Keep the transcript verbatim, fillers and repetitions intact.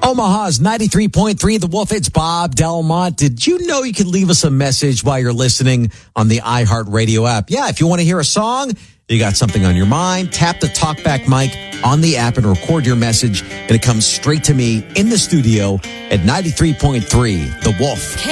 Omaha's ninety-three point three, The Wolf. It's Bob Delmont. Did you know you can leave us a message while you're listening on the iHeartRadio app? Yeah, if you want to hear a song, you got something on your mind, tap the talkback mic on the app and record your message, and it comes straight to me in the studio at ninety-three point three, The Wolf.